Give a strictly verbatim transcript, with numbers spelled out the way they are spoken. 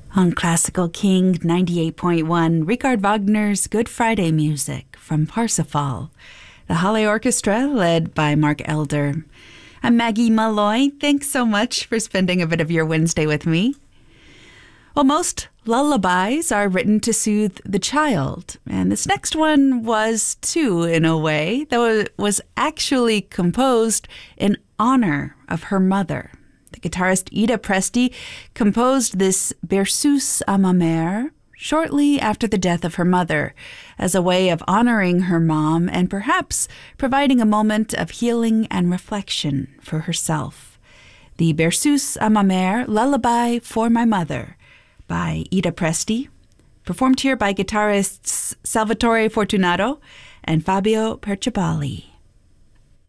On Classical King ninety-eight point one, Richard Wagner's Good Friday music from Parsifal, the Halle Orchestra led by Mark Elder. I'm Maggie Malloy. Thanks so much for spending a bit of your Wednesday with me. Well, most lullabies are written to soothe the child, and this next one was too, in a way, though it was actually composed in honor of her mother. The guitarist Ida Presti composed this Berceuse à ma mère shortly after the death of her mother as a way of honoring her mom and perhaps providing a moment of healing and reflection for herself. The Berceuse à ma mère, Lullaby for My Mother by Ida Presti, performed here by guitarists Salvatore Fortunato and Fabio Percebali.